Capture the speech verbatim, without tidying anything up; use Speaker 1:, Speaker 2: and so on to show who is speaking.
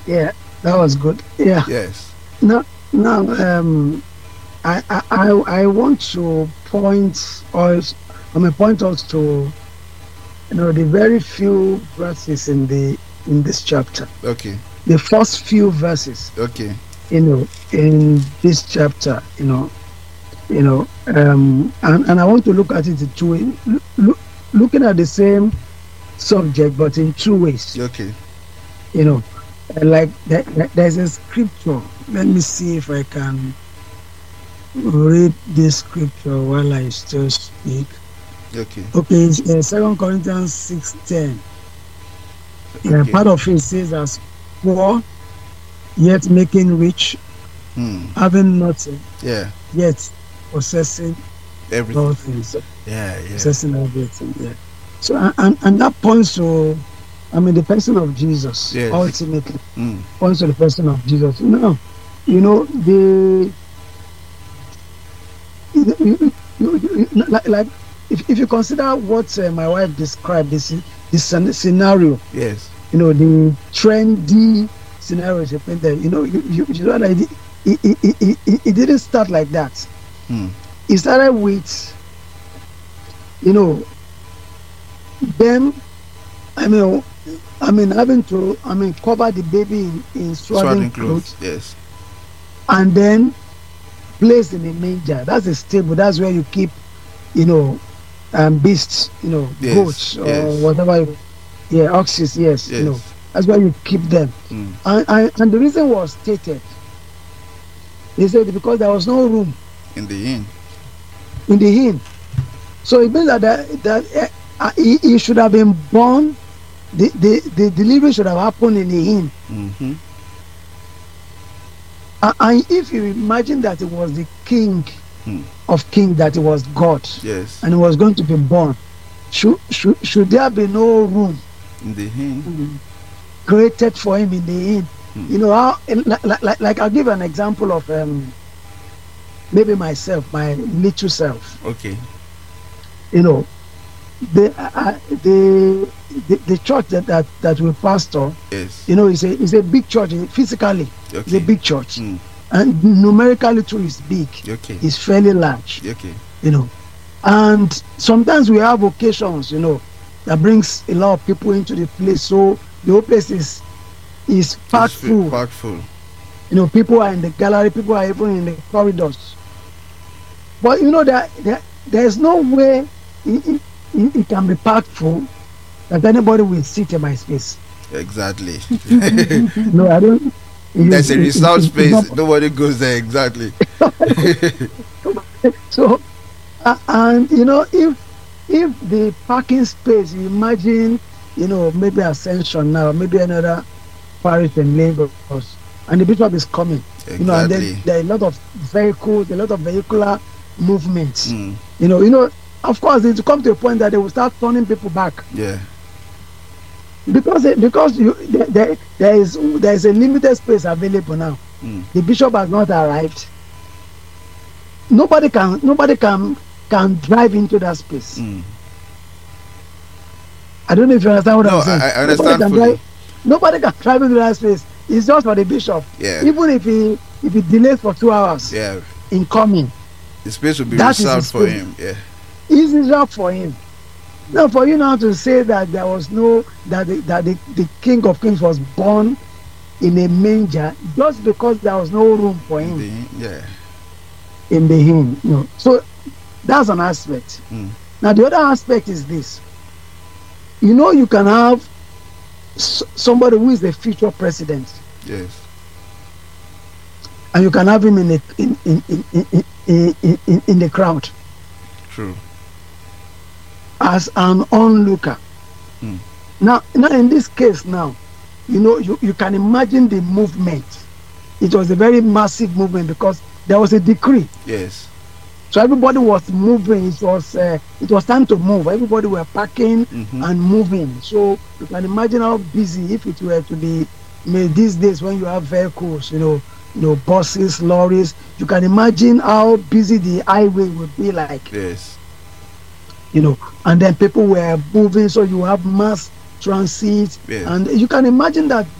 Speaker 1: Yeah, that was good. Yeah.
Speaker 2: Yes.
Speaker 1: Now, now, um, I, I, I I want to point us, I mean, point us to, you know, the very few verses in the in this chapter.
Speaker 2: Okay.
Speaker 1: The first few verses,
Speaker 2: Okay.
Speaker 1: you know, in this chapter, you know, you know, um, and, and I want to look at it in two ways, look, looking at the same subject, but in two ways,
Speaker 2: Okay.
Speaker 1: you know, like there, there's a scripture. Let me see if I can read this scripture while I still speak.
Speaker 2: Okay.
Speaker 1: Okay, it's uh, Second Corinthians six ten. Yeah,
Speaker 2: Okay.
Speaker 1: part of it says, "As poor, yet making rich,
Speaker 2: Hmm.
Speaker 1: having nothing,
Speaker 2: Yeah.
Speaker 1: yet possessing
Speaker 2: Everything.
Speaker 1: all things."
Speaker 2: Yeah. Yeah.
Speaker 1: Possessing everything. Yeah. So and, and and that points to, I mean, the person of Jesus.
Speaker 2: Yes.
Speaker 1: Ultimately,
Speaker 2: Hmm.
Speaker 1: points to the person of Jesus. Now, you know the. You, you, you, you, like, like if, if you consider what uh, my wife described, this this scenario,
Speaker 2: Yes.
Speaker 1: you know, the trendy scenario she painted, you know, you, you, you know that it, it, it, it, it, it didn't start like that.
Speaker 2: Hmm.
Speaker 1: It started with, you know, them, I mean, I mean, having to, I mean, cover the baby in, in swaddling
Speaker 2: Swaddling clothes.
Speaker 1: clothes,
Speaker 2: Yes.
Speaker 1: and then placed in a manger. That's a stable. That's where you keep, you know, um, beasts, you know,
Speaker 2: Yes,
Speaker 1: goats or
Speaker 2: yes.
Speaker 1: whatever. You, yeah, oxes. Yes,
Speaker 2: Yes.
Speaker 1: you know, that's where you keep them.
Speaker 2: Hmm.
Speaker 1: And, and and the reason was stated. They said because there was no room
Speaker 2: In the inn.
Speaker 1: in the inn, so it means that that, that uh, he, he should have been born. The, the the delivery should have happened in the inn.
Speaker 2: Mm-hmm.
Speaker 1: Uh, and if you imagine that it was the king
Speaker 2: Hmm.
Speaker 1: of kings, that it was God,
Speaker 2: Yes.
Speaker 1: and he was going to be born, should should should there be no room
Speaker 2: In the inn.
Speaker 1: created for him in the inn?
Speaker 2: Hmm.
Speaker 1: You know how, like, like, like I'll give an example of um, maybe myself, my little self.
Speaker 2: Okay.
Speaker 1: You know, the uh, the, the the church that, that that we pastor,
Speaker 2: Yes.
Speaker 1: you know, is a is a big church physically. It's
Speaker 2: Okay.
Speaker 1: a big church,
Speaker 2: Hmm.
Speaker 1: and numerically too is big.
Speaker 2: Okay.
Speaker 1: It's fairly large.
Speaker 2: Okay.
Speaker 1: You know, and sometimes we have occasions, you know, that brings a lot of people into the place, so the whole place is is packed
Speaker 2: It's
Speaker 1: full.
Speaker 2: Packed full.
Speaker 1: You know, people are in the gallery, people are even in the corridors. But you know that there, there's no way it, it, it can be packed full that anybody will sit in my space.
Speaker 2: Exactly.
Speaker 1: No, I don't. it-
Speaker 2: There's a
Speaker 1: it- it-
Speaker 2: reserved
Speaker 1: it's
Speaker 2: space.
Speaker 1: not-
Speaker 2: Nobody goes there. Exactly.
Speaker 1: So, uh, and you know, if if the parking space, you imagine, you know, maybe Ascension now, maybe another parish in Lagos, and the bishop is coming, you know, and
Speaker 2: Exactly.
Speaker 1: then there are a lot of vehicles, a lot of vehicular movements,
Speaker 2: Hmm.
Speaker 1: you know, you know, of course, it will come to a point that they will start turning people back
Speaker 2: Yeah.
Speaker 1: because they, because you there, there, there is there is a limited space available now.
Speaker 2: Hmm.
Speaker 1: The bishop has not arrived. Nobody can nobody can can drive into that space.
Speaker 2: Hmm.
Speaker 1: I don't know if you understand what
Speaker 2: No,
Speaker 1: I'm saying.
Speaker 2: I, I understand
Speaker 1: nobody can,
Speaker 2: fully.
Speaker 1: drive, nobody can drive into that space. It's just for the bishop.
Speaker 2: Yeah.
Speaker 1: Even if he if he delays for two hours
Speaker 2: Yeah.
Speaker 1: in coming,
Speaker 2: The space will be
Speaker 1: That is
Speaker 2: reserved
Speaker 1: his
Speaker 2: for
Speaker 1: space.
Speaker 2: him. Yeah.
Speaker 1: it's reserved for him. Now, for you now to say that there was no that the, that the, the King of Kings was born in a manger just because there was no room for him
Speaker 2: The- yeah.
Speaker 1: in the inn, you know. So that's an aspect.
Speaker 2: Hmm.
Speaker 1: Now the other aspect is this. You know, you can have s- somebody who is the future president,
Speaker 2: Yes.
Speaker 1: and you can have him in the in in in in, in, in, in, in the crowd
Speaker 2: True.
Speaker 1: as an onlooker.
Speaker 2: Hmm.
Speaker 1: Now, now in this case, now, you know, you, you can imagine the movement. It was a very massive movement because there was a decree.
Speaker 2: Yes.
Speaker 1: So everybody was moving. It was uh, it was time to move. Everybody were packing
Speaker 2: Mhm.
Speaker 1: and moving. So you can imagine how busy if it were to be made these days when you have vehicles, you know, you know, buses, lorries. You can imagine how busy the highway would be like,
Speaker 2: Yes.
Speaker 1: you know. And then people were moving, so you have mass transit,
Speaker 2: Yes.
Speaker 1: and you can imagine that